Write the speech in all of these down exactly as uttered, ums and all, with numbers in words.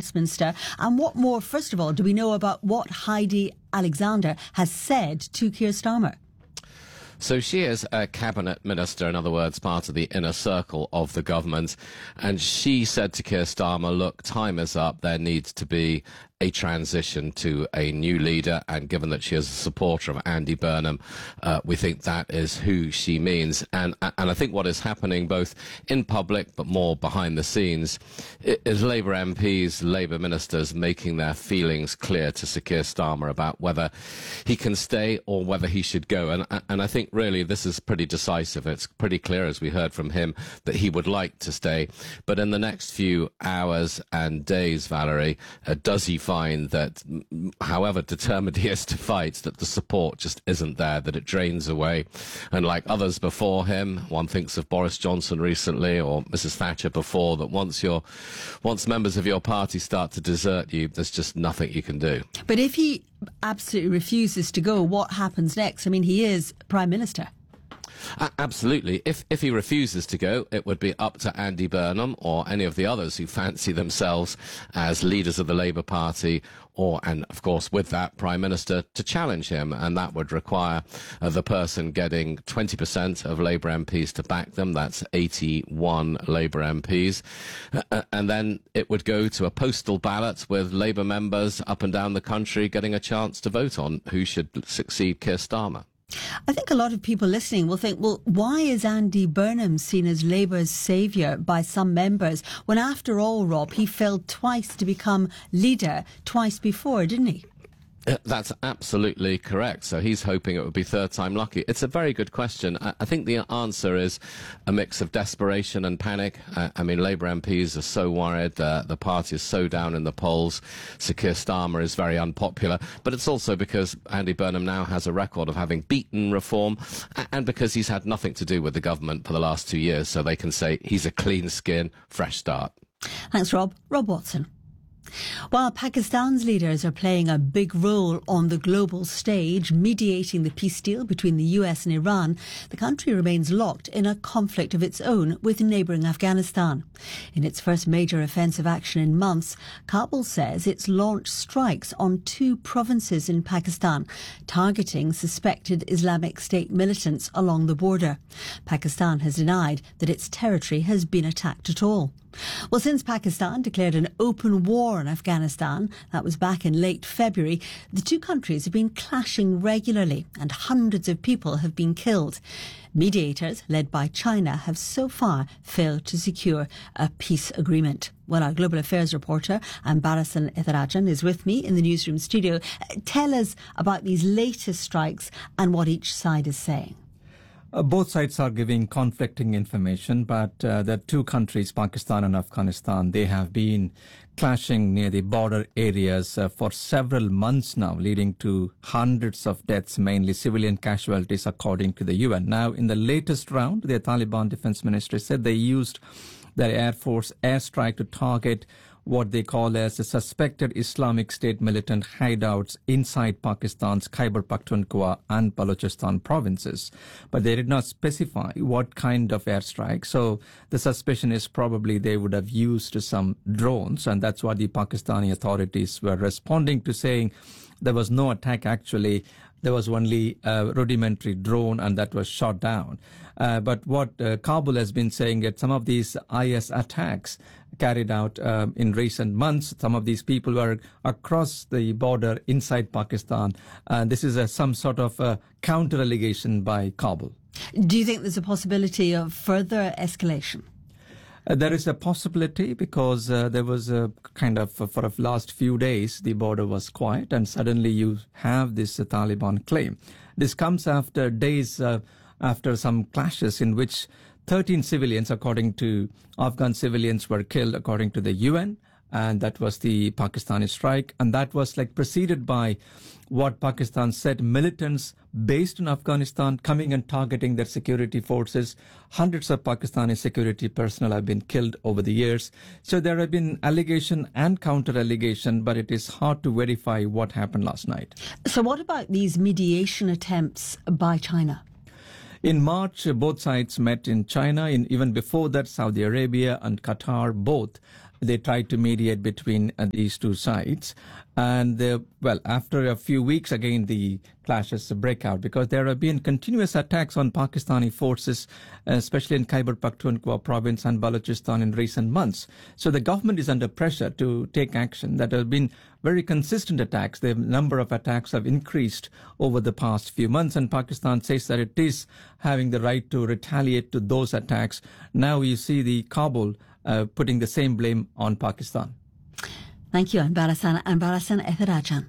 Westminster. And what more, first of all, do we know about what Heidi Alexander has said to Keir Starmer? So she is a cabinet minister, in other words, part of the inner circle of the government. And she said to Keir Starmer, look, time is up. There needs to be a transition to a new leader. And given that she is a supporter of Andy Burnham, uh, we think that is who she means. And, and I think what is happening both in public but more behind the scenes is Labour M Ps, Labour ministers making their feelings clear to Sir Keir Starmer about whether he can stay or whether he should go. And, and I think really this is pretty decisive. It's pretty clear, as we heard from him, that he would like to stay. But in the next few hours and days, Valerie, uh, does he find that, however determined he is to fight, that the support just isn't there, that it drains away? And like others before him, one thinks of Boris Johnson recently or Missus Thatcher before, that once you're, once members of your party start to desert you, there's just nothing you can do. But if he absolutely refuses to go, what happens next? I mean, he is Prime Minister. Uh, absolutely. If if he refuses to go, it would be up to Andy Burnham or any of the others who fancy themselves as leaders of the Labour Party, or, and of course with that, Prime Minister, to challenge him. And that would require uh, the person getting twenty percent of Labour M Ps to back them. That's eighty-one Labour M Ps. Uh, and then it would go to a postal ballot with Labour members up and down the country getting a chance to vote on who should succeed Keir Starmer. I think a lot of people listening will think, well, why is Andy Burnham seen as Labour's saviour by some members when, after all, Rob, he failed twice to become leader twice before, didn't he? Uh, That's absolutely correct. So he's hoping it would be third time lucky. It's a very good question. I, I think the answer is a mix of desperation and panic. Uh, I mean, Labour M Ps are so worried. Uh, the party is so down in the polls. Sir Keir Starmer is very unpopular. But it's also because Andy Burnham now has a record of having beaten reform, and because he's had nothing to do with the government for the last two years. So they can say he's a clean skin, fresh start. Thanks, Rob. Rob Watson. While Pakistan's leaders are playing a big role on the global stage, mediating the peace deal between the U S and Iran, the country remains locked in a conflict of its own with neighbouring Afghanistan. In its first major offensive action in months, Kabul says it's launched strikes on two provinces in Pakistan, targeting suspected Islamic State militants along the border. Pakistan has denied that its territory has been attacked at all. Well, since Pakistan declared an open war in Afghanistan, that was back in late February, the two countries have been clashing regularly and hundreds of people have been killed. Mediators, led by China, have so far failed to secure a peace agreement. Well, our global affairs reporter, Ambarasan Etharajan, is with me in the newsroom studio. Tell us about these latest strikes and what each side is saying. Uh, both sides are giving conflicting information, but uh, the two countries, Pakistan and Afghanistan, they have been clashing near the border areas uh, for several months now, leading to hundreds of deaths, mainly civilian casualties, according to the U N. Now, in the latest round, the Taliban defense ministry said they used their Air Force airstrike to target what they call as the suspected Islamic State militant hideouts inside Pakistan's Khyber Pakhtunkhwa and Balochistan provinces. But they did not specify what kind of airstrike. So the suspicion is probably they would have used some drones, and that's what the Pakistani authorities were responding to, saying there was no attack actually. There was only a rudimentary drone, and that was shot down. Uh, but what uh, Kabul has been saying that some of these I S attacks carried out um, in recent months, some of these people were across the border inside Pakistan. And this is a, some sort of a counter allegation by Kabul. Do you think there's a possibility of further escalation? Uh, there is a possibility because uh, there was a kind of, uh, for the last few days, the border was quiet, and suddenly you have this uh, Taliban claim. This comes after days uh, after some clashes in which thirteen civilians, according to Afghan civilians, were killed, according to the U N. And that was the Pakistani strike. And that was like preceded by what Pakistan said, militants based in Afghanistan coming and targeting their security forces. Hundreds of Pakistani security personnel have been killed over the years. So there have been allegation and counter allegation, but it is hard to verify what happened last night. So what about these mediation attempts by China? In March, both sides met in China. In, even before that, Saudi Arabia and Qatar both they tried to mediate between uh, these two sides. And, uh, well, after a few weeks, again, the clashes break out because there have been continuous attacks on Pakistani forces, especially in Khyber Pakhtunkhwa province and Balochistan in recent months. So the government is under pressure to take action. That have been very consistent attacks. The number of attacks have increased over the past few months, and Pakistan says that it is having the right to retaliate to those attacks. Now you see the Kabul uh, putting the same blame on Pakistan. Thank you, Anbarasan Anbarasan Ethirajan.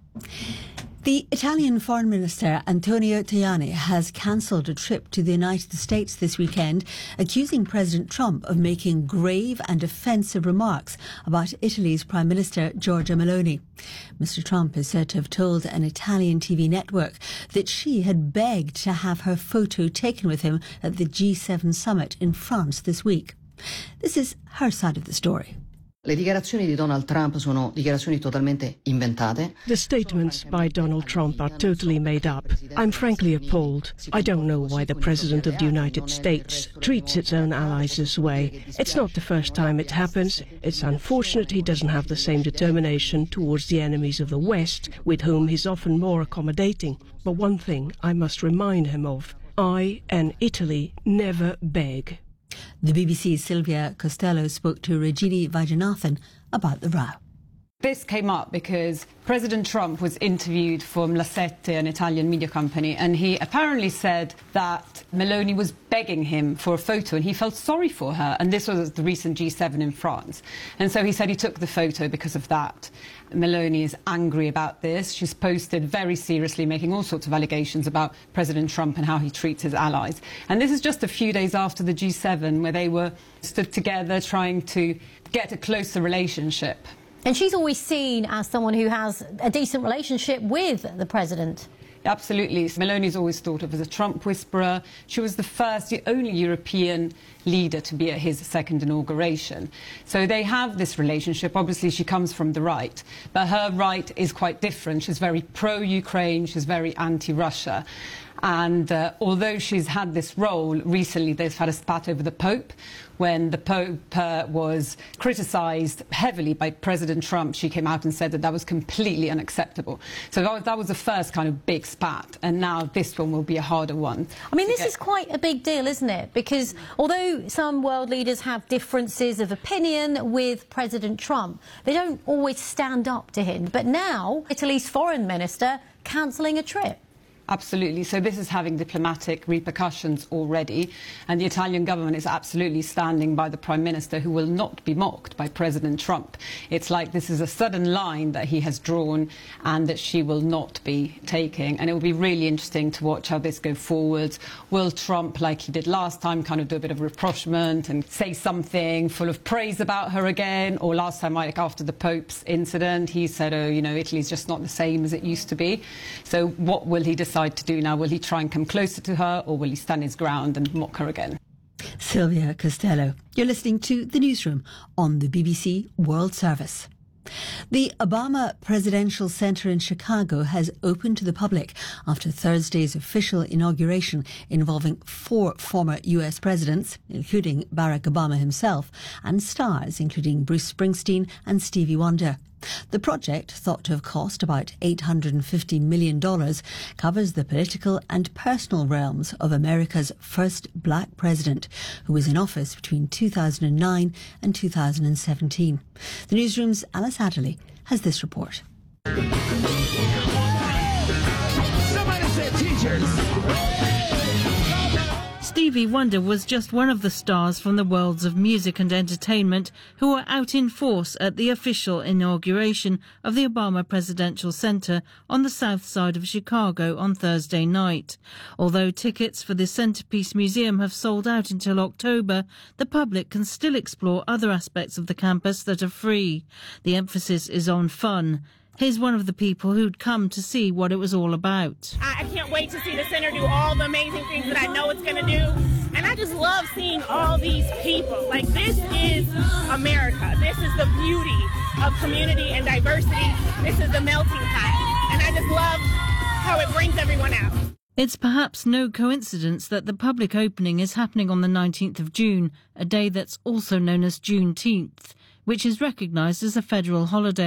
The Italian Foreign Minister Antonio Tajani has cancelled a trip to the United States this weekend, accusing President Trump of making grave and offensive remarks about Italy's Prime Minister Giorgia Meloni. Mister Trump is said to have told an Italian T V network that she had begged to have her photo taken with him at the G seven summit in France this week. This is her side of the story. Le dichiarazioni di Donald Trump sono dichiarazioni totalmente inventate. The statements by Donald Trump are totally made up. I'm frankly appalled. I don't know why the President of the United States treats its own allies this way. It's not the first time it happens. It's unfortunate he doesn't have the same determination towards the enemies of the West, with whom he's often more accommodating. But one thing I must remind him of: I and Italy never beg. The B B C's Silvia Costello spoke to Regini Vajanathan about the row. This came up because President Trump was interviewed for La Sette, an Italian media company, and he apparently said that Meloni was begging him for a photo and he felt sorry for her. And this was at the recent G seven in France. And so he said he took the photo because of that. Meloni is angry about this. She's posted very seriously, making all sorts of allegations about President Trump and how he treats his allies. And this is just a few days after the G seven, where they were stood together trying to get a closer relationship. And she's always seen as someone who has a decent relationship with the president. Absolutely. Meloni's always thought of as a Trump whisperer. She was the first, the only European leader to be at his second inauguration. So they have this relationship. Obviously, she comes from the right, but her right is quite different. She's very pro-Ukraine. She's very anti-Russia. And uh, although she's had this role, recently they've had a spat over the Pope. When the Pope uh, was criticised heavily by President Trump, she came out and said that that was completely unacceptable. So that was, that was the first kind of big spat, and now this one will be a harder one. I mean, this is quite a big deal, isn't it? Because although some world leaders have differences of opinion with President Trump, they don't always stand up to him. But now, Italy's foreign minister cancelling a trip. Absolutely. So this is having diplomatic repercussions already. And the Italian government is absolutely standing by the Prime Minister, who will not be mocked by President Trump. It's like this is a sudden line that he has drawn and that she will not be taking. And it will be really interesting to watch how this goes forward. Will Trump, like he did last time, kind of do a bit of rapprochement and say something full of praise about her again? Or last time, like after the Pope's incident, he said, oh, you know, Italy's just not the same as it used to be. So what will he decide to do now? Will he try and come closer to her, or will he stand his ground and mock her again? Silvia Costello. You're listening to The Newsroom on the B B C World Service. The Obama Presidential Center in Chicago has opened to the public after Thursday's official inauguration involving four former U S presidents, including Barack Obama himself, and stars including Bruce Springsteen and Stevie Wonder. The project, thought to have cost about eight hundred fifty million dollars, covers the political and personal realms of America's first black president, who was in office between two thousand nine and two thousand seventeen. The Newsroom's Alice Adderley has this report. Somebody said teachers. Stevie Wonder was just one of the stars from the worlds of music and entertainment who were out in force at the official inauguration of the Obama Presidential Center on the south side of Chicago on Thursday night. Although tickets for the Centerpiece Museum have sold out until October, the public can still explore other aspects of the campus that are free. The emphasis is on fun. Here's one of the people who'd come to see what it was all about. I can't wait to see the center do all the amazing things that I know it's going to do. And I just love seeing all these people. Like, this is America. This is the beauty of community and diversity. This is the melting pot. And I just love how it brings everyone out. It's perhaps no coincidence that the public opening is happening on the nineteenth of June, a day that's also known as Juneteenth. which is recognised as a federal holiday.